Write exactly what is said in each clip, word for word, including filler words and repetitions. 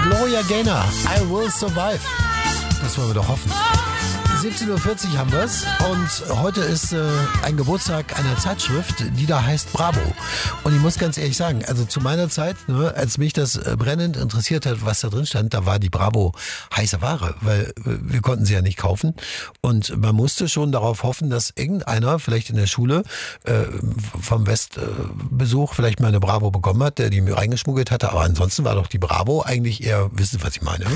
Gloria Gaynor, I Will Survive. Das wollen wir doch hoffen. siebzehn Uhr vierzig haben wir es und heute ist äh, ein Geburtstag einer Zeitschrift, die da heißt Bravo. Und ich muss ganz ehrlich sagen, also zu meiner Zeit, ne, als mich das äh, brennend interessiert hat, was da drin stand, da war die Bravo heiße Ware, weil äh, wir konnten sie ja nicht kaufen und man musste schon darauf hoffen, dass irgendeiner vielleicht in der Schule äh, vom Westbesuch äh, vielleicht mal eine Bravo bekommen hat, der die mir reingeschmuggelt hatte, aber ansonsten war doch die Bravo eigentlich eher, wissen Sie, was ich meine?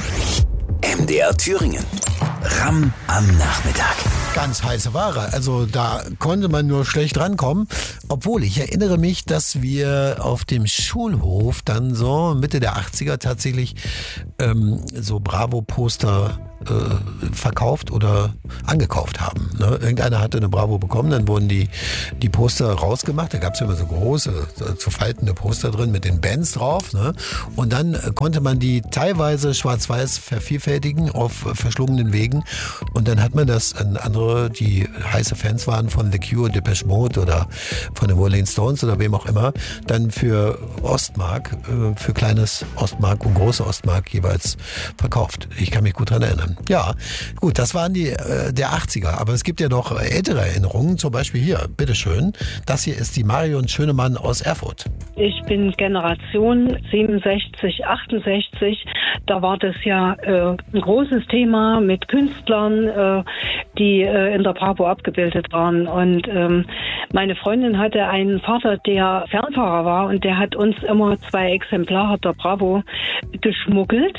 M D R Thüringen. Ram am Nachmittag. Ganz heiße Ware. Also da konnte man nur schlecht rankommen. Obwohl, ich erinnere mich, dass wir auf dem Schulhof dann so Mitte der achtziger tatsächlich ähm, so Bravo-Poster äh, verkauft oder angekauft haben. Ne? Irgendeiner hatte eine Bravo bekommen, dann wurden die, die Poster rausgemacht. Da gab es immer so große, so, zu faltende Poster drin mit den Bands drauf. Ne? Und dann äh, konnte man die teilweise schwarz-weiß vervielfältigen auf äh, verschlungenen Wegen. Und dann hat man das an andere, die heiße Fans waren von The Cure, Depeche Mode oder von den Rolling Stones oder wem auch immer, dann für Ostmark, äh, für kleines Ostmark und große Ostmark jeweils verkauft. Ich kann mich gut dran erinnern. Ja, gut, das waren die äh, der achtziger. Aber es gibt ja noch ältere Erinnerungen, zum Beispiel hier, bitteschön. Das hier ist die Marion Schönemann aus Erfurt. Ich bin Generation siebenundsechzig, achtundsechzig. Da war das ja äh, ein großes Thema mit Künstlern, äh, die äh, in der Bravo abgebildet waren. Und ähm, meine Freundin hatte einen Vater, der Fernfahrer war und der hat uns immer zwei Exemplare der Bravo geschmuggelt.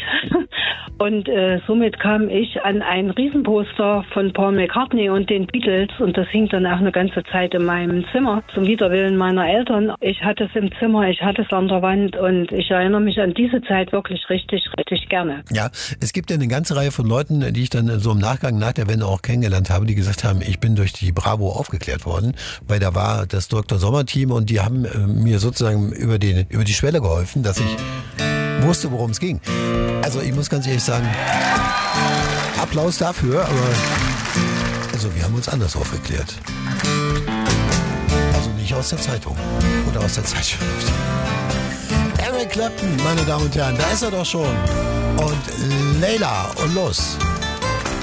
Und äh, somit kam ich an ein Riesenposter von Paul McCartney und den Beatles und das hing dann auch eine ganze Zeit in meinem Zimmer, zum Widerwillen meiner Eltern. Ich hatte es im Zimmer, ich hatte es an der Wand und ich erinnere mich an diese Zeit wirklich richtig, richtig gerne. Ja, es gibt ja eine ganze Reihe von Leuten, die ich dann so im Nachgang nach der Wende auch kennengelernt habe, die gesagt haben, ich bin durch die Bravo aufgeklärt worden, weil da war das Doktor Sommer-Team und die haben äh, mir sozusagen über die, über die Schwelle geholfen, dass ich wusste, worum es ging. Also ich muss ganz ehrlich sagen, Applaus dafür, aber also wir haben uns anders aufgeklärt. Also nicht aus der Zeitung oder aus der Zeitschrift. Eric Clapton, meine Damen und Herren, da ist er doch schon. Und Layla und los.